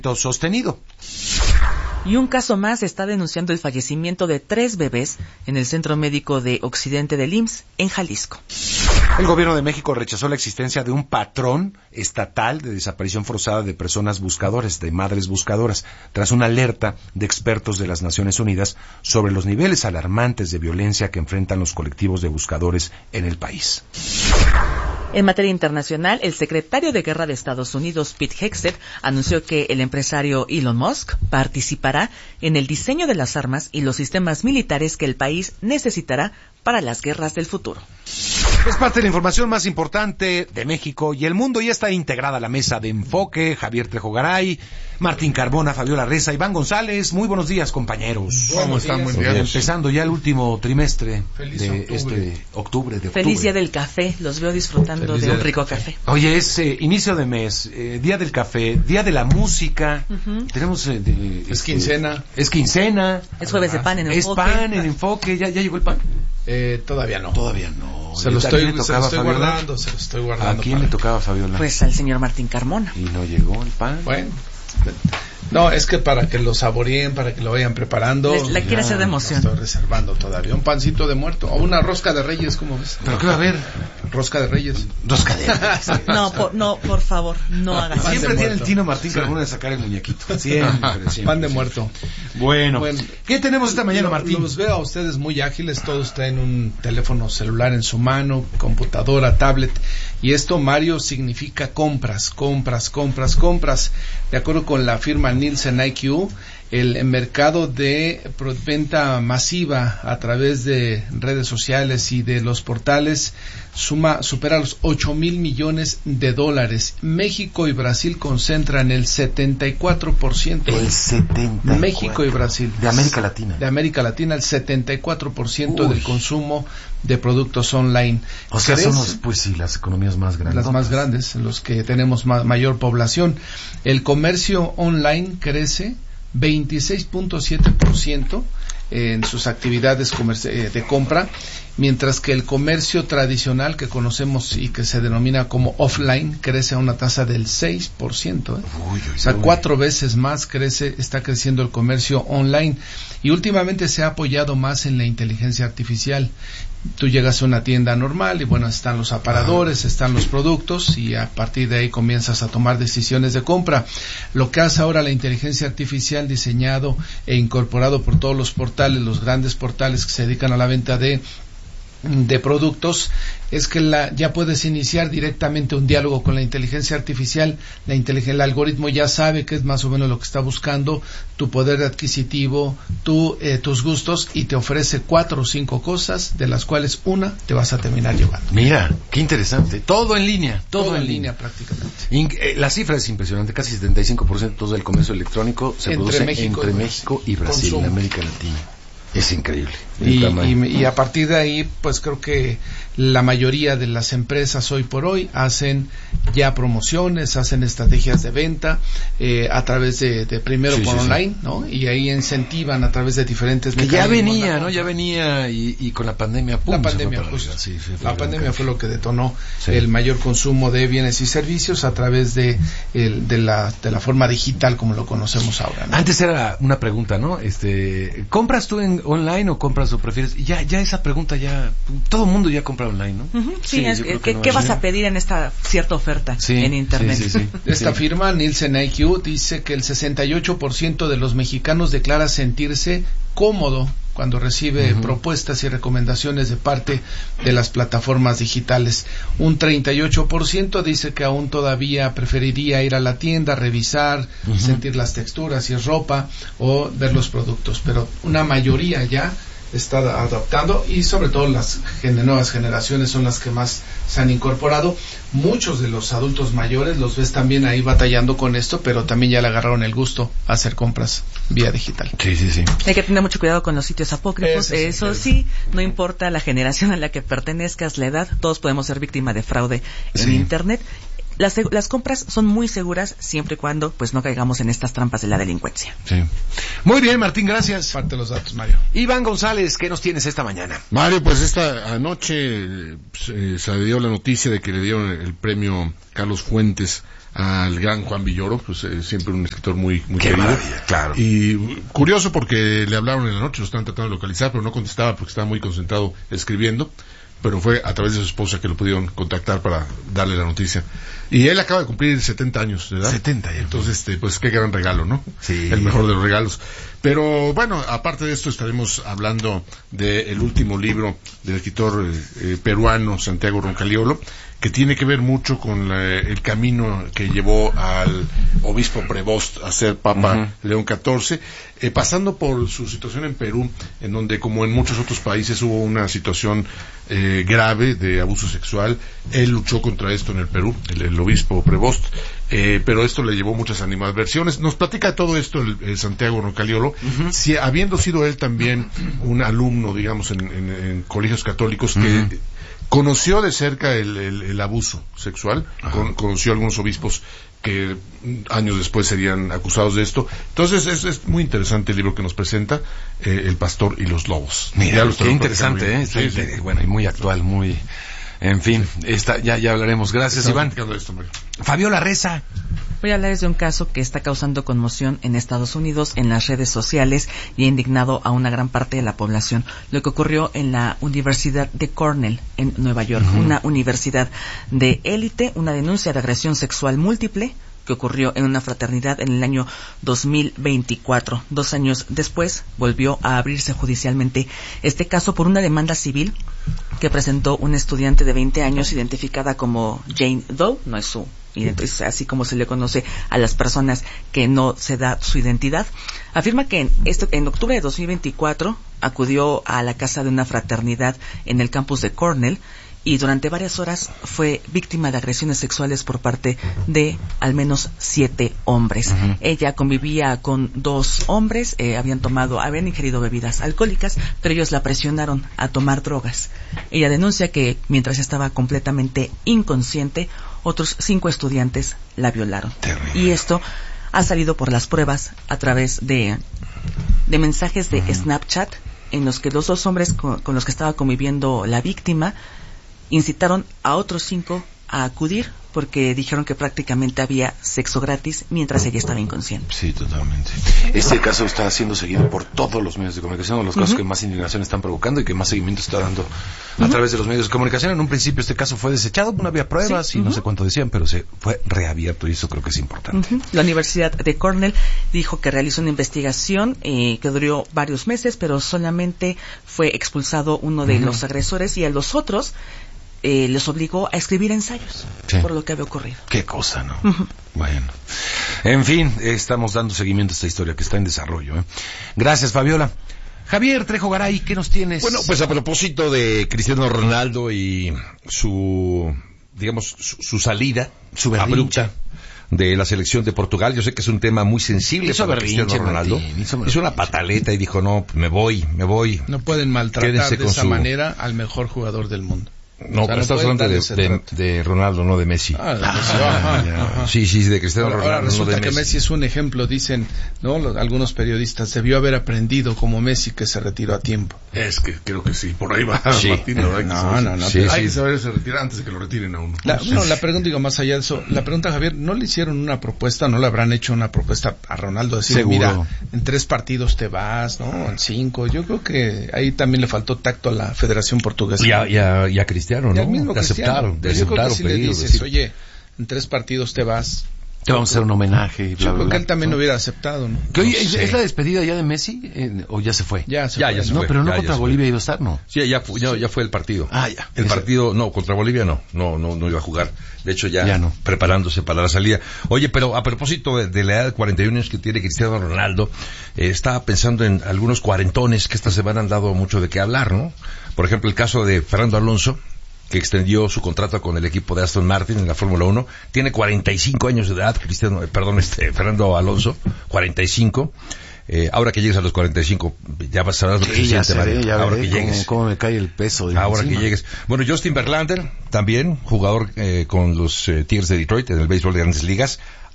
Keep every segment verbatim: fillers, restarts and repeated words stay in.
sostenido. Y un caso más está denunciando el fallecimiento de tres bebés en el Centro Médico de Occidente del I M S S en Jalisco. El gobierno de México rechazó la existencia de un patrón estatal de desaparición forzada de personas buscadoras, de madres buscadoras, tras una alerta de expertos de las Naciones Unidas sobre los niveles alarmantes de violencia que enfrentan los colectivos de buscadores en el país. En materia internacional, el secretario de Guerra de Estados Unidos, Pete Hegseth, anunció que el empresario Elon Musk participará en el diseño de las armas y los sistemas militares que el país necesitará para las guerras del futuro. Es parte de la información más importante de México y el mundo. Ya está integrada la mesa de enfoque. Javier Trejo Garay, Martín Carbona, Fabiola Reza, Iván González. Muy buenos días, compañeros. ¿Cómo están? Muy bien. Empezando ya el último trimestre Feliz de octubre. este octubre. De octubre. Feliz día del café. Los veo disfrutando Feliz de un día rico del café. Oye, es eh, inicio de mes, eh, día del café, día de la música. Uh-huh. Tenemos eh, de, Es este, quincena. Es quincena. Es jueves de pan en Es enfoque. pan en enfoque. Ya, ya llegó el pan. Eh, todavía no. Todavía no. Se lo ¿A estoy, quién le se lo tocaba, estoy Fabiola? guardando, se lo estoy guardando. ¿A quién para- le tocaba, Fabiola? Pues al señor Martín Carmona. Y no llegó el pan. Bueno. No, es que para que lo saboreen, para que lo vayan preparando. Les- la quiere hacer de lo emoción. estoy reservando todavía. Un pancito de muerto. O una rosca de reyes, ¿cómo ves? ¿Pero qué va a haber? Rosca de reyes. Dos cadenas. No, por, no, por favor, no hagas Pan de Siempre tiene el muerto. Tino Martín Carmona de sacar el muñequito. Siempre, siempre. Pan de siempre. muerto. Bueno, Bueno, ¿qué tenemos esta mañana, Lo- Martín? Los veo a ustedes muy ágiles, todos traen un teléfono celular en su mano, computadora, tablet, y esto, Mario, significa compras, compras, compras, compras. De acuerdo con la firma Nielsen I Q, el mercado de pro- venta masiva a través de redes sociales y de los portales suma supera los ocho mil millones de dólares. México y Brasil concentran el setenta y cuatro por ciento. El setenta y cuatro. México y Brasil. De América Latina. De América Latina, el setenta y cuatro por ciento Uy. del consumo de productos online. O sea, Crece- son los, pues sí, las economías más grandes. las más grandes, los que tenemos ma- mayor población. El comercio online crece veintiséis punto siete por ciento en sus actividades comerci- eh, de compra, mientras que el comercio tradicional que conocemos y que se denomina como offline crece a una tasa del seis por ciento. ¿eh? Uy, uy, O sea, uy. cuatro veces más crece, está creciendo el comercio online. Y últimamente se ha apoyado más en la inteligencia artificial. Tú llegas a una tienda normal y bueno, están los aparadores, están los productos y a partir de ahí comienzas a tomar decisiones de compra. Lo que hace ahora la inteligencia artificial, diseñado e incorporado por todos los portales, los grandes portales que se dedican a la venta de de productos, es que la, ya puedes iniciar directamente un diálogo con la inteligencia artificial. La inteligencia, el algoritmo ya sabe qué es más o menos lo que está buscando, tu poder adquisitivo, tu, eh, tus gustos, y te ofrece cuatro o cinco cosas, de las cuales una te vas a terminar llevando. Mira, qué interesante. Todo en línea. Todo, Todo en en línea. línea prácticamente. In- eh, la cifra es impresionante. Casi setenta y cinco por ciento del comercio electrónico se Entre produce México entre y México y Brasil, consumo. en América Latina. Es increíble. el Y, tamaño. y, y a partir de ahí, pues creo que la mayoría de las empresas hoy por hoy hacen ya promociones, hacen estrategias de venta eh, a través de, de primero Sí, por sí, sí. online, ¿no? Y ahí incentivan a través de diferentes Que ya mecanismos venía, la ¿no? Ya venía y, y con la pandemia, pum, La se fue pandemia, para justo. arriba. Sí, sí, fue La gran pandemia cambio. fue lo que detonó Sí. el mayor consumo de bienes y servicios a través de, el, de, la, de la forma digital como lo conocemos ahora, ¿no? Antes era una pregunta, ¿no? Este, ¿compras tú en online o compras o prefieres? Ya, ya esa pregunta ya, todo el mundo ya compra online, ¿no? Uh-huh, sí, Sí, es- yo creo ¿qué, que no qué hay- vas a pedir en esta cierta oferta Sí, en internet? sí, sí, sí. Esta Sí. firma, Nielsen I Q, dice que el sesenta y ocho por ciento de los mexicanos declara sentirse cómodo cuando recibe Ujú. propuestas y recomendaciones de parte de las plataformas digitales. Un treinta y ocho por ciento dice que aún todavía preferiría ir a la tienda, revisar, Ujú. sentir las texturas, si es ropa, o ver los productos, pero una mayoría ya está adaptando, y sobre todo las gen- nuevas generaciones son las que más se han incorporado. Muchos de los adultos mayores los ves también ahí batallando con esto, pero también ya le agarraron el gusto a hacer compras vía digital. Sí, sí, sí. Hay que tener mucho cuidado con los sitios apócrifos. Eso sí, Eso eso. sí, no importa la generación a la que pertenezcas, la edad, todos podemos ser víctima de fraude en Sí. internet. Las, seg- las compras son muy seguras siempre y cuando pues no caigamos en estas trampas de la delincuencia. Sí. Muy bien, Martín, gracias. Parte de los datos, Mario. Iván González, ¿qué nos tienes esta mañana? Mario, pues esta anoche eh, se dio la noticia de que le dieron el premio Carlos Fuentes al gran Juan Villoro, pues eh, siempre un escritor muy muy Qué querido. maravilla, claro. Y curioso porque le hablaron en la noche, lo estaban tratando de localizar, pero no contestaba porque estaba muy concentrado escribiendo. Pero fue a través de su esposa que lo pudieron contactar para darle la noticia. Y él acaba de cumplir setenta años de edad. setenta ya. Entonces, este, pues qué gran regalo, ¿no? Sí. El mejor de los regalos. Pero bueno, aparte de esto estaremos hablando del último libro del escritor eh, eh, peruano Santiago Roncaliolo, que tiene que ver mucho con la, el camino que llevó al obispo Prevost a ser Papa uh-huh. León catorce, eh, pasando por su situación en Perú, en donde, como en muchos otros países, hubo una situación eh, grave de abuso sexual. Él luchó contra esto en el Perú, el, el obispo Prevost, eh, pero esto le llevó muchas animadversiones. Nos platica todo esto el, el Santiago Roncaliolo, uh-huh. si, habiendo sido él también un alumno, digamos, en, en, en colegios católicos, uh-huh. que conoció de cerca el, el, el abuso sexual, con, conoció a algunos obispos que años después serían acusados de esto. Entonces es, es muy interesante el libro que nos presenta, eh, El pastor y los lobos. Mira, qué interesante, ¿eh? Sí, sí. Bueno, y muy actual, muy... En fin, esta, ya, ya hablaremos. Gracias, Iván. Esto, Fabiola Reza. Voy a hablarles de un caso que está causando conmoción en Estados Unidos, en las redes sociales, y ha indignado a una gran parte de la población. Lo que ocurrió en la Universidad de Cornell, en Nueva York, uh-huh. una universidad de élite, una denuncia de agresión sexual múltiple que ocurrió en una fraternidad en el año dos mil veinticuatro. Dos años después volvió a abrirse judicialmente este caso por una demanda civil que presentó una estudiante de veinte años identificada como Jane Doe, no es su identidad, así como se le conoce a las personas que no se da su identidad. Afirma que en, esto, en octubre de dos mil veinticuatro acudió a la casa de una fraternidad en el campus de Cornell y durante varias horas fue víctima de agresiones sexuales por parte de al menos siete hombres. Uh-huh. Ella convivía con dos hombres, eh, habían tomado, habían ingerido bebidas alcohólicas, pero ellos la presionaron a tomar drogas. Ella denuncia que mientras estaba completamente inconsciente, otros cinco estudiantes la violaron. Terrible. Y esto ha salido por las pruebas a través de, de mensajes de uh-huh. Snapchat, en los que los dos hombres con, con los que estaba conviviendo la víctima incitaron a otros cinco a acudir porque dijeron que prácticamente había sexo gratis mientras ella estaba inconsciente. Sí, totalmente. Este caso está siendo seguido por todos los medios de comunicación, uno de los casos uh-huh. que más indignación están provocando y que más seguimiento está dando uh-huh. a través de los medios de comunicación. En un principio este caso fue desechado, no había pruebas sí. y uh-huh. no sé cuánto decían, pero se fue reabierto y eso creo que es importante. Uh-huh. La Universidad de Cornell dijo que realizó una investigación eh, que duró varios meses, pero solamente fue expulsado uno de uh-huh. los agresores y a los otros Eh, les obligó a escribir ensayos sí. por lo que había ocurrido. Qué cosa, ¿no? Uh-huh. Bueno. En fin, estamos dando seguimiento a esta historia que está en desarrollo. ¿eh? Gracias, Fabiola. Javier Trejo Garay, ¿qué nos tienes? Bueno, pues a propósito de Cristiano Ronaldo y su, digamos, su, su salida su abrupta de la selección de Portugal. Yo sé que es un tema muy sensible hizo para berrinche, Cristiano Ronaldo. Martín, hizo una pataleta y dijo, no, me voy, me voy. No pueden maltratar Quédense de con esa su... manera al mejor jugador del mundo. No, o sea, pero no estás hablando de, de, de Ronaldo, no de Messi. Ah, de Messi. Ajá, ajá. Sí, sí, de Cristiano ahora, Ronaldo, ahora resulta no de que Messi. Messi es un ejemplo, dicen, ¿no? Los, algunos periodistas, debió haber aprendido como Messi que se retiró a tiempo. Es que creo que sí, por ahí va sí. Martín, ¿no? Hay que no, saber, no, no, sí, pero hay sí. que saberse retirar antes de que lo retiren a uno. La, sí. no, la pregunta, digo, más allá de eso, la pregunta, Javier, ¿no le hicieron una propuesta, no le habrán hecho una propuesta a Ronaldo? Decir, seguro. Mira, en tres partidos te vas, ¿no? En cinco. Yo creo que ahí también le faltó tacto a la Federación Portuguesa. Y a, y a, y a Cristiano, ¿no? Mismo de aceptaron, de aceptaron si le dices, decir, oye, en tres partidos te vas, te vamos a hacer un homenaje. Y bla, yo creo bla, que él también ¿no? lo hubiera aceptado, ¿no? ¿Que hoy no es, sé. es la despedida ya de Messi eh, o ya se fue? Ya se ya, fue. ya se no, fue. pero no ya, contra ya Bolivia iba a estar, ¿no? Sí, ya, fu, ya, ya fue el partido. Ah, ya. El Ese. partido, no, contra Bolivia no, no, no, no iba a jugar. De hecho, ya, ya no. preparándose para la salida. Oye, pero a propósito de, de la edad de cuarenta y un años que tiene Cristiano Ronaldo, eh, estaba pensando en algunos cuarentones que esta semana han dado mucho de qué hablar, ¿no? Por ejemplo, el caso de Fernando Alonso, que extendió su contrato con el equipo de Aston Martin en la Fórmula uno. Tiene cuarenta y cinco años de edad, Cristiano, eh, perdón, este, Fernando Alonso, cuarenta y cinco. Eh, ahora que llegues a los cuarenta y cinco, ya vas a saber lo que sí, se ya siente, seré, ya ahora veré que llegues. Cómo, cómo me cae el peso. De ahora encima. que llegues. Bueno, Justin Verlander, también, jugador eh, con los eh, Tigres de Detroit en el béisbol de Grandes Ligas,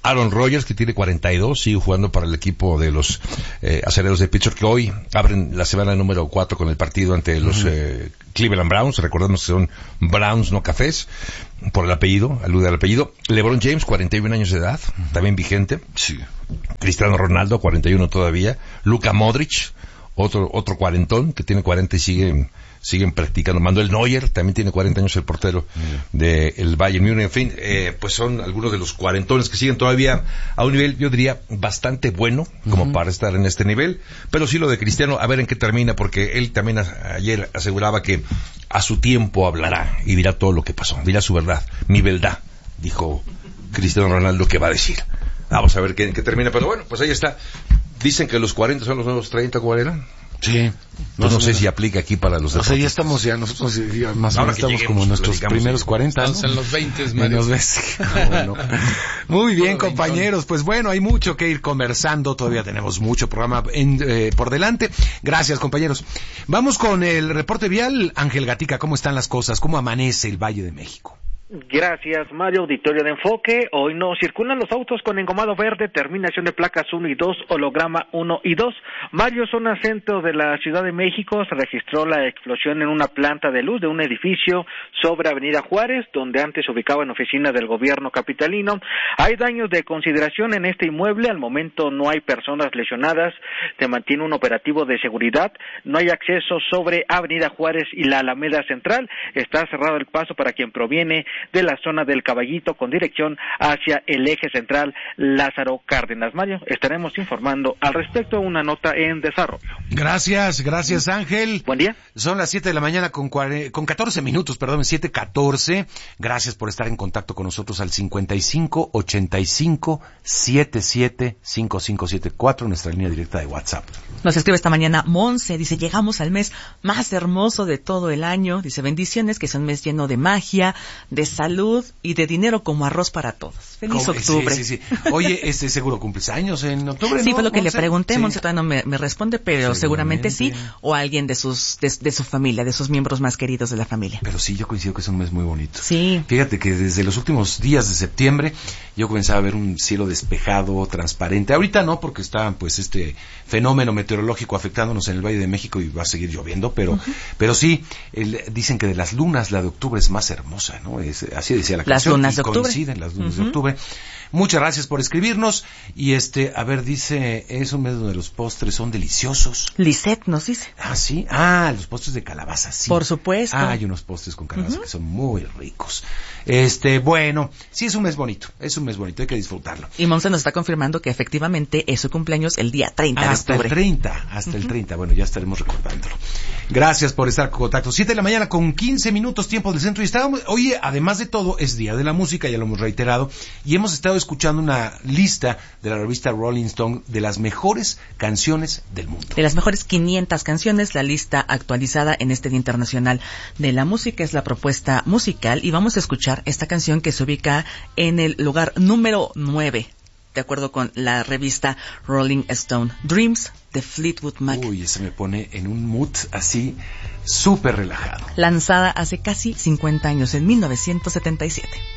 Aaron Rodgers, que tiene cuarenta y dos, sigue jugando para el equipo de los eh, Acereros de Pittsburgh, que hoy abren la semana número cuatro con el partido ante los uh-huh. eh, Cleveland Browns. Recordemos que son Browns, no Cafés, por el apellido, alude al apellido. LeBron James, cuarenta y un años de edad, uh-huh. también vigente. Sí. Cristiano Ronaldo, cuarenta y uno todavía. Luka Modric, otro otro cuarentón, que tiene cuarenta y sigue... siguen practicando. Manuel Neuer, también tiene cuarenta años, el portero mm. del Bayern Múnich. En fin, eh, pues son algunos de los cuarentones que siguen todavía a un nivel, yo diría, bastante bueno, como uh-huh. para estar en este nivel. Pero sí lo de Cristiano, a ver en qué termina, porque él también a, ayer aseguraba que a su tiempo hablará y dirá todo lo que pasó, dirá su verdad, mi verdad, dijo Cristiano Ronaldo, que va a decir. Vamos a ver qué, qué termina, pero bueno, pues ahí está. Dicen que los cuarenta son los nuevos treinta, ¿cuál eran? Sí. No, no sé si aplica aquí para los deportes. O sea, ya estamos, ya nosotros ya más o menos estamos como en nuestros primeros cuarenta, ¿no? Estamos en los veinte, menos veces. Bueno. Muy bien, compañeros. Pues bueno, hay mucho que ir conversando. Todavía tenemos mucho programa en, eh, por delante. Gracias, compañeros. Vamos con el reporte vial. Ángel Gatica, ¿cómo están las cosas? ¿Cómo amanece el Valle de México? Gracias, Mario. Auditorio de Enfoque. Hoy no circulan los autos con engomado verde, terminación de placas uno y dos, holograma uno y dos. Mario, zona centro de la Ciudad de México, se registró la explosión en una planta de luz de un edificio sobre Avenida Juárez, donde antes se ubicaba en oficina del gobierno capitalino. Hay daños de consideración en este inmueble. Al momento no hay personas lesionadas. Se mantiene un operativo de seguridad. No hay acceso sobre Avenida Juárez y la Alameda Central. Está cerrado el paso para quien proviene de la zona del Caballito con dirección hacia el eje central Lázaro Cárdenas. Mario, estaremos informando al respecto, una nota en desarrollo. Gracias, gracias Ángel. Buen día. Son las siete de la mañana con, cuare... con catorce minutos, perdón, siete catorce. Gracias por estar en contacto con nosotros al cincuenta y cinco, ochenta y cinco, setenta y siete, cincuenta y cinco setenta y cuatro, nuestra línea directa de WhatsApp. Nos escribe esta mañana Monse, dice, llegamos al mes más hermoso de todo el año. Dice, bendiciones, que es un mes lleno de magia, de salud y de dinero como arroz para todos. Feliz ¿Cómo? octubre. Sí, sí, sí. Oye, este seguro cumples años en octubre, Sí, ¿no? fue lo que Monse? le pregunté, Sí. Monse todavía no me, me responde, pero seguramente. seguramente sí, o alguien de sus de, de su familia, de sus miembros más queridos de la familia. Pero sí, yo coincido que es un mes muy bonito. Sí. Fíjate que desde los últimos días de septiembre yo comenzaba a ver un cielo despejado, transparente. Ahorita no, porque está pues este fenómeno meteorológico afectándonos en el Valle de México y va a seguir lloviendo, pero uh-huh. pero sí, el, dicen que de las lunas la de octubre es más hermosa, ¿no? Es, así decía la las canción. Lunas de octubre. Coinciden las lunas uh-huh. de octubre. Muchas gracias por escribirnos. Y este, a ver, dice, es un mes donde los postres son deliciosos. Lisette nos dice. Ah, sí. Ah, los postres de calabaza, sí. Por supuesto. Ah, hay unos postres con calabaza uh-huh. que son muy ricos. Este, bueno, sí es un mes bonito, es un mes bonito, hay que disfrutarlo. Y Monse nos está confirmando que efectivamente es su cumpleaños el día treinta de hasta octubre. el treinta, hasta uh-huh. el treinta. Bueno, ya estaremos recordándolo. Gracias por estar con contacto. siete de la mañana con quince minutos, tiempo del centro. Y estábamos, oye, además de todo, es Día de la Música, ya lo hemos reiterado, y hemos estado escuchando una lista de la revista Rolling Stone de las mejores canciones del mundo. De las mejores quinientas canciones, la lista actualizada en este Día Internacional de la Música es la propuesta musical, y vamos a escuchar esta canción que se ubica en el lugar número nueve, de acuerdo con la revista Rolling Stone. Dreams, de Fleetwood Mac. Uy, ese me pone en un mood así súper relajado. Lanzada hace casi cincuenta años, en mil novecientos setenta y siete.